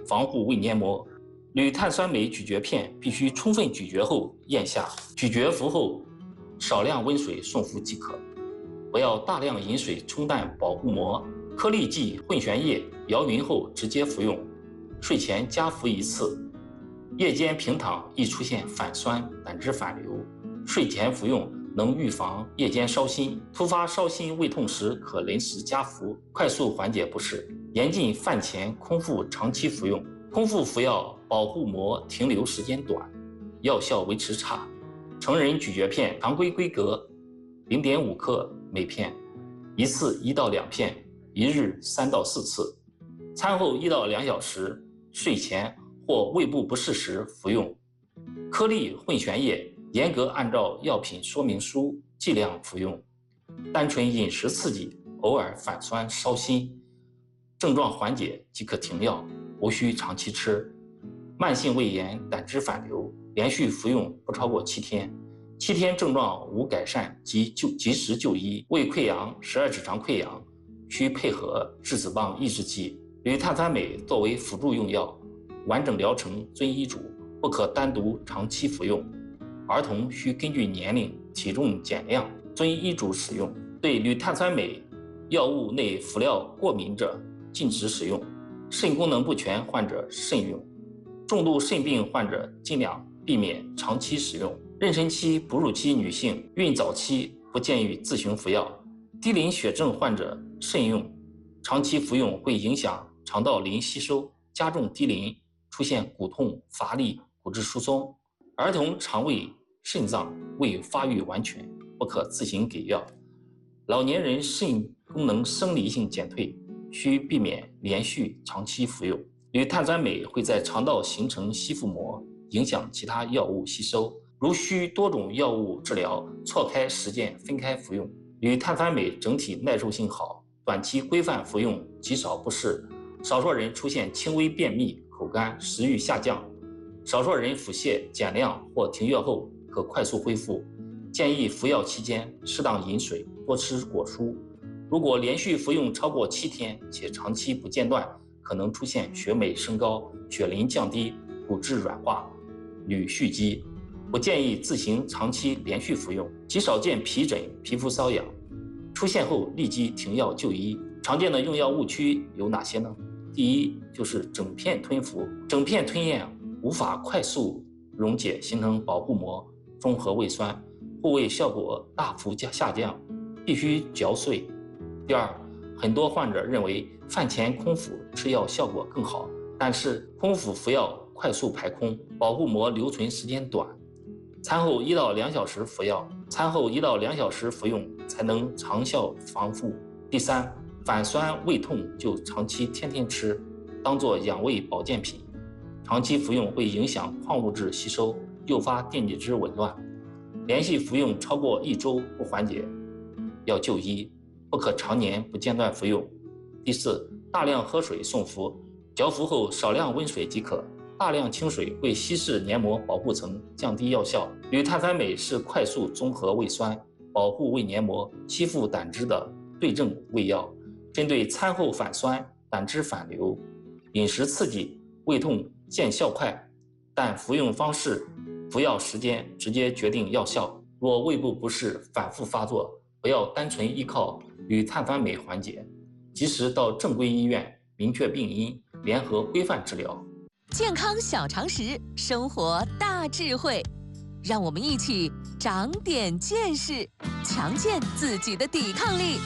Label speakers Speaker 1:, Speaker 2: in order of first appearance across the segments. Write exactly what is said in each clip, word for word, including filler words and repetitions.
Speaker 1: 防护胃黏膜。铝碳酸镁咀嚼片必须充分咀嚼后咽下，咀嚼服后少量温水送服即可。不要大量饮水冲淡保护膜。颗粒剂混悬液摇匀后直接服用，睡前加服一次。夜间平躺易出现反酸、胆汁反流，睡前服用能预防夜间烧心。突发烧心胃痛时可临时加服，快速缓解不适。严禁饭前空腹长期服用，空腹服药保护膜停留时间短，药效维持差。成人咀嚼片常规规格 零点五克每片，一次一到两片，一日三到四次。餐后一到两小时，睡前或胃部不适时服用。颗粒混悬液严格按照药品说明书剂量服用。单纯饮食刺激，偶尔反酸烧心，症状缓解即可停药，无需长期吃。慢性胃炎、胆汁反流，连续服用不超过七天，七天症状无改善即就及时就医。胃溃疡、十二指肠溃疡需配合质子棒抑制剂。铝碳酸镁作为辅助用药，完整疗程遵医嘱，不可单独长期服用。儿童需根据年龄、体重减量，遵医嘱使用。对铝碳酸镁药物内辅料过敏者禁止使用。肾功能不全患者慎用。重度肾病患者尽量避免长期使用。妊娠期、哺乳期女性、孕早期不建议自行服药。低磷血症患者慎用，长期服用会影响肠道磷吸收，加重低磷，出现骨痛、乏力、骨质疏松。儿童肠胃、肾脏未发育完全，不可自行给药。老年人肾功能生理性减退，需避免连续长期服用。铝碳酸镁会在肠道形成吸附膜，影响其他药物吸收。如需多种药物治疗，错开时间分开服用。铝碳酸镁整体耐受性好，短期规范服用极少不适。少数人出现轻微便秘、口干、食欲下降，少数人腹泻减量或停药后可快速恢复。建议服药期间适当饮水，多吃果蔬。如果连续服用超过七天且长期不间断，可能出现血镁升高、血磷降低、骨质软化、铝蓄积，不建议自行长期连续服用。极少见皮疹、皮肤瘙痒，出现后立即停药就医。常见的用药误区有哪些呢？第一，就是整片吞服，整片吞咽无法快速溶解形成保护膜，中和胃酸，护胃效果大幅下降，必须嚼碎。第二，很多患者认为饭前空腹吃药效果更好，但是空腹服药快速排空，保护膜留存时间短。餐后一到两小时服药，餐后一到两小时服用才能长效防护。第三，反酸胃痛就长期天天吃，当作养胃保健品。长期服用会影响矿物质吸收，诱发电解质紊乱。连续服用超过一周不缓解，要就医，不可常年不间断服用。第四，大量喝水送服，嚼服后少量温水即可。大量清水会稀释黏膜保护层，降低药效。铝碳酸镁是快速中和胃酸、保护胃黏膜、吸附胆汁的对症胃药，针对餐后反酸、胆汁反流、饮食刺激、胃痛见效快，但服用方式、服药时间直接决定药效。若胃部不适反复发作，不要单纯依靠铝碳酸镁缓解，及时到正规医院明确病因，联合规范治疗。
Speaker 2: 健康小常识，生活大智慧，让我们一起长点见识，强健自己的抵抗力。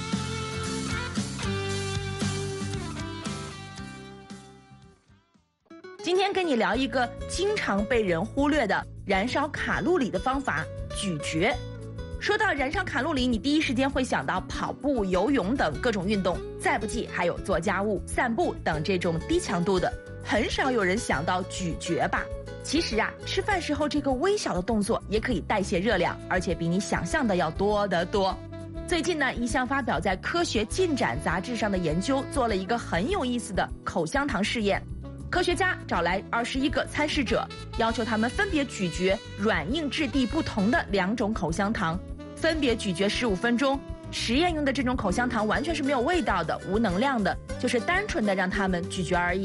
Speaker 3: 今天跟你聊一个经常被人忽略的燃烧卡路里的方法——咀嚼。说到燃烧卡路里，你第一时间会想到跑步、游泳等各种运动，再不济还有做家务、散步等这种低强度的。很少有人想到咀嚼吧？其实啊，吃饭时候这个微小的动作也可以代谢热量，而且比你想象的要多得多。最近呢，一项发表在《科学进展》杂志上的研究做了一个很有意思的口香糖试验。科学家找来二十一个参试者，要求他们分别咀嚼软硬质地不同的两种口香糖，分别咀嚼十五分钟。实验用的这种口香糖完全是没有味道的、无能量的，就是单纯的让他们咀嚼而已。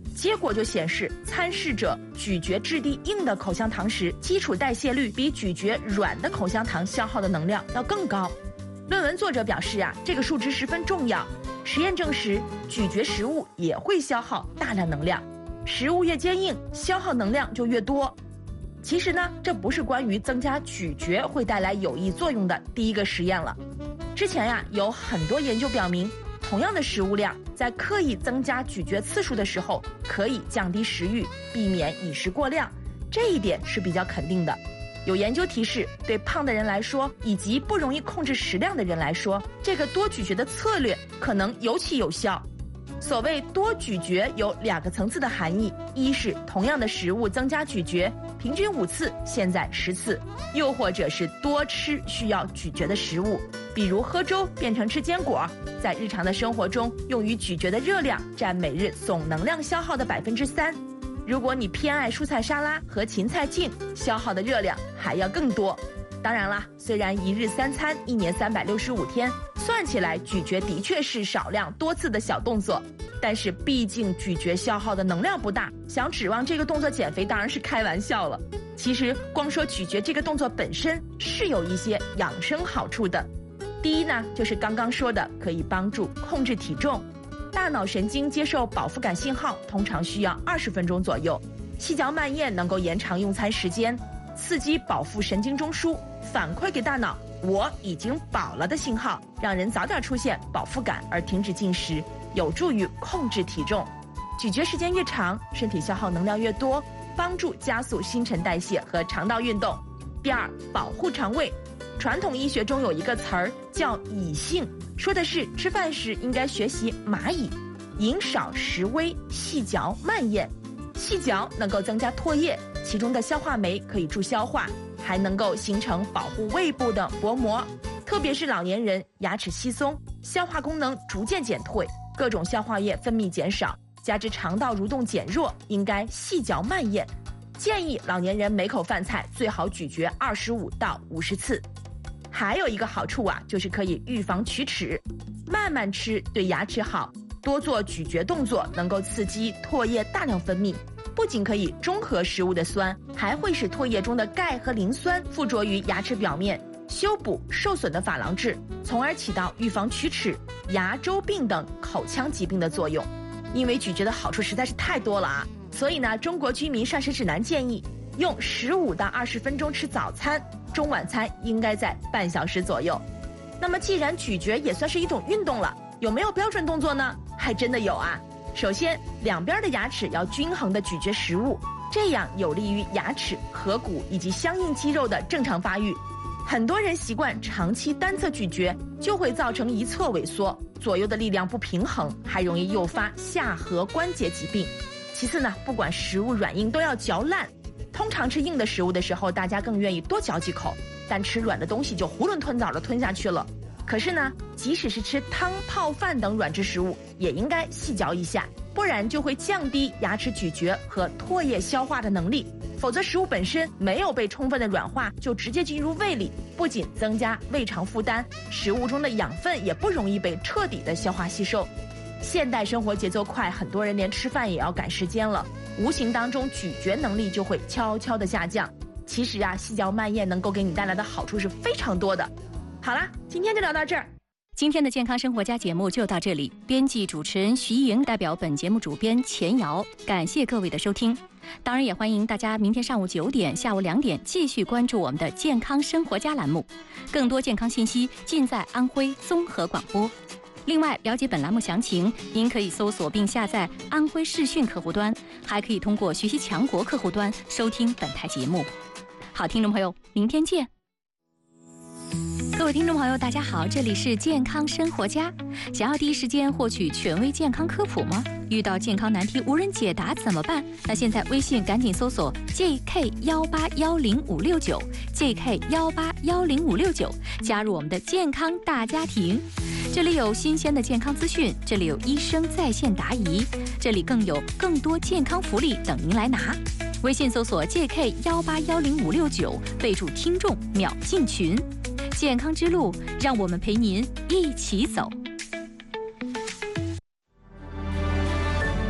Speaker 3: 结果就显示，参试者咀嚼质地硬的口香糖时，基础代谢率比咀嚼软的口香糖消耗的能量要更高。论文作者表示啊，这个数值十分重要。实验证实，咀嚼食物也会消耗大量能量，食物越坚硬，消耗能量就越多。其实呢，这不是关于增加咀嚼会带来有益作用的第一个实验了。之前呀，有很多研究表明，同样的食物量，在刻意增加咀嚼次数的时候，可以降低食欲，避免饮食过量，这一点是比较肯定的。有研究提示，对胖的人来说，以及不容易控制食量的人来说，这个多咀嚼的策略可能尤其有效。所谓多咀嚼有两个层次的含义，一是同样的食物增加咀嚼，平均五次，现在十次；又或者是多吃需要咀嚼的食物，比如喝粥变成吃坚果，在日常的生活中用于咀嚼的热量占每日总能量消耗的百分之三。如果你偏爱蔬菜沙拉和芹菜茎，消耗的热量还要更多。当然啦，虽然一日三餐，一年三百六十五天，算起来咀嚼的确是少量多次的小动作，但是毕竟咀嚼消耗的能量不大，想指望这个动作减肥当然是开玩笑了。其实光说咀嚼这个动作本身是有一些养生好处的。第一呢，就是刚刚说的，可以帮助控制体重。大脑神经接受饱腹感信号通常需要二十分钟左右，细嚼慢咽能够延长用餐时间，刺激饱腹神经中枢，反馈给大脑我已经饱了的信号，让人早点出现饱腹感而停止进食，有助于控制体重。咀嚼时间越长，身体消耗能量越多，帮助加速新陈代谢和肠道运动。第二，保护肠胃。传统医学中有一个词儿叫蚁性，说的是吃饭时应该学习蚂蚁，饮少食微，细嚼慢咽。细嚼能够增加唾液，其中的消化酶可以助消化，还能够形成保护胃部的薄膜。特别是老年人，牙齿稀松，消化功能逐渐减退，各种消化液分泌减少，加之肠道蠕动减弱，应该细嚼慢咽。建议老年人每口饭菜最好咀嚼二十五到五十次。还有一个好处啊，就是可以预防龋齿，慢慢吃对牙齿好，多做咀嚼动作能够刺激唾液大量分泌，不仅可以中和食物的酸，还会使唾液中的钙和磷酸附着于牙齿表面，修补受损的珐琅质，从而起到预防龋齿、牙周病等口腔疾病的作用。因为咀嚼的好处实在是太多了啊，所以呢，中国居民膳食指南建议用十五到二十分钟吃早餐，中晚餐应该在半小时左右。那么既然咀嚼也算是一种运动了，有没有标准动作呢？还真的有啊。首先，两边的牙齿要均衡的咀嚼食物，这样有利于牙齿、颌骨以及相应肌肉的正常发育。很多人习惯长期单侧咀嚼，就会造成一侧萎缩，左右的力量不平衡，还容易诱发下颌关节疾病。其次呢，不管食物软硬都要嚼烂。通常吃硬的食物的时候，大家更愿意多嚼几口，但吃软的东西就囫囵吞枣的吞下去了。可是呢，即使是吃汤、泡饭等软质食物，也应该细嚼一下，不然就会降低牙齿咀嚼和唾液消化的能力。否则食物本身没有被充分的软化，就直接进入胃里，不仅增加胃肠负担，食物中的养分也不容易被彻底的消化吸收。现代生活节奏快，很多人连吃饭也要赶时间了，无形当中咀嚼能力就会悄悄的下降。其实啊，细嚼慢咽能够给你带来的好处是非常多的。好啦，今天就聊到这儿。
Speaker 2: 今天的健康生活家节目就到这里，编辑主持人徐莹代表本节目主编钱瑶，感谢各位的收听。当然也欢迎大家明天上午九点、下午两点继续关注我们的健康生活家栏目，更多健康信息尽在安徽综合广播。另外，了解本栏目详情，您可以搜索并下载安徽视讯客户端，还可以通过学习强国客户端收听本台节目。好，听众朋友，明天见。各位听众朋友，大家好，这里是健康生活家。想要第一时间获取权威健康科普吗？遇到健康难题无人解答怎么办？那现在微信赶紧搜索 J K 一八一零五六九 J K 一八一零五六九，加入我们的健康大家庭。这里有新鲜的健康资讯，这里有医生在线答疑，这里更有更多健康福利等您来拿。微信搜索 J K 一八一零五六九，备注听众秒进群。健康之路，让我们陪您一起走。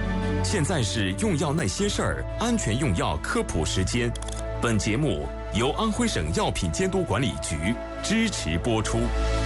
Speaker 4: 现在是用药那些事儿安全用药科普时间。本节目由安徽省药品监督管理局支持播出。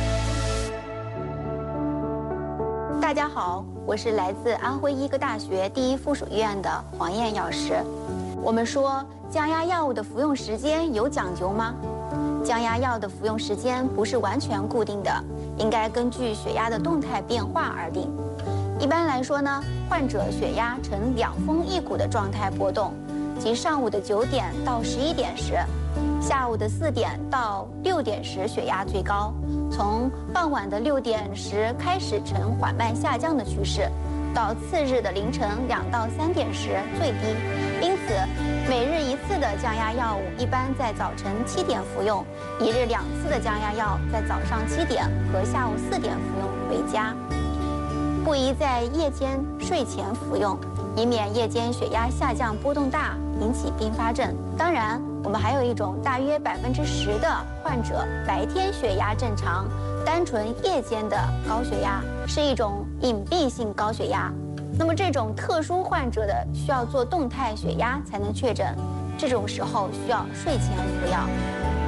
Speaker 5: 大家好，我是来自安徽医科大学第一附属医院的黄燕药师。我们说降压药物的服用时间有讲究吗？降压药的服用时间不是完全固定的，应该根据血压的动态变化而定。一般来说呢，患者血压呈两峰一谷的状态波动，即上午的九点到十一点时，下午的四点到六点时血压最高，从傍晚的六点时开始呈缓慢下降的趋势，到次日的凌晨两到三点时最低。因此，每日一次的降压药物一般在早晨七点服用，一日两次的降压药在早上七点和下午四点服用为佳。不宜在夜间睡前服用，以免夜间血压下降波动大，引起并发症。当然，我们还有一种大约百分之十的患者白天血压正常，单纯夜间的高血压是一种隐蔽性高血压。那么这种特殊患者的需要做动态血压才能确诊，这种时候需要睡前服药。